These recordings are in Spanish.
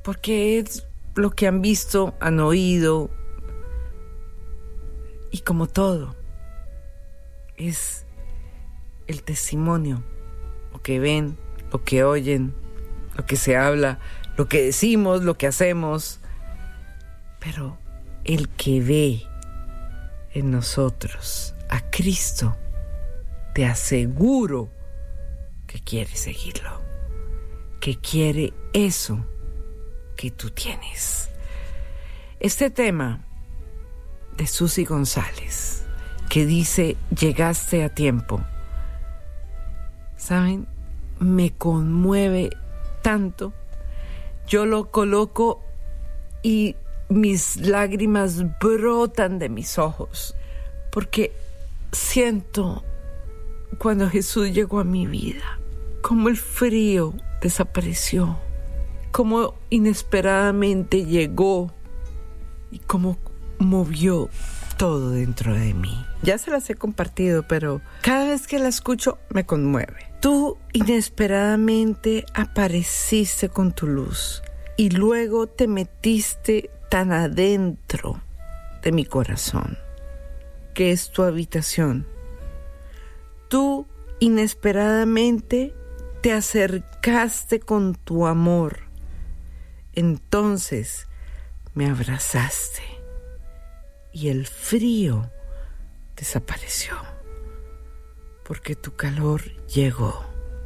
porque es lo que han visto, han oído, y como todo, es el testimonio, lo que ven, lo que oyen, lo que se habla, lo que decimos, lo que hacemos. Pero el que ve en nosotros a Cristo, te aseguro que quiere seguirlo, que quiere eso que tú tienes. Este tema de Susy González, que dice, llegaste a tiempo, ¿saben? Me conmueve tanto. Yo lo coloco y mis lágrimas brotan de mis ojos, porque siento cuando Jesús llegó a mi vida, cómo el frío desapareció, cómo inesperadamente llegó y cómo movió todo dentro de mí. Ya se las he compartido, pero cada vez que la escucho me conmueve. Tú inesperadamente apareciste con tu luz y luego te metiste tan adentro de mi corazón, que es tu habitación. Tú inesperadamente te acercaste con tu amor. Entonces me abrazaste y el frío desapareció, porque tu calor llegó.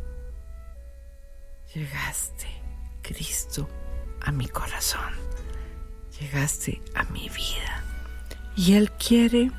Llegaste, Cristo, a mi corazón. Llegaste a mi vida. Y Él quiere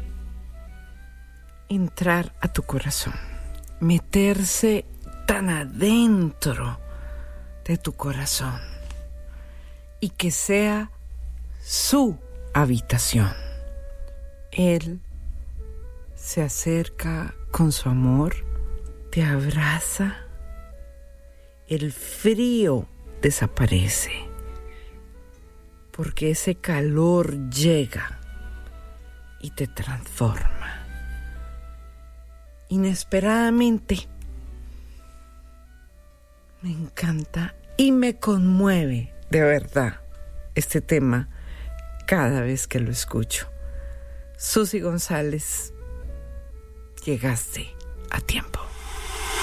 entrar a tu corazón, meterse tan adentro de tu corazón y que sea su habitación. Él se acerca con su amor, te abraza, el frío desaparece, porque ese calor llega y te transforma. Inesperadamente, me encanta y me conmueve de verdad este tema cada vez que lo escucho. Susy González, llegaste a tiempo.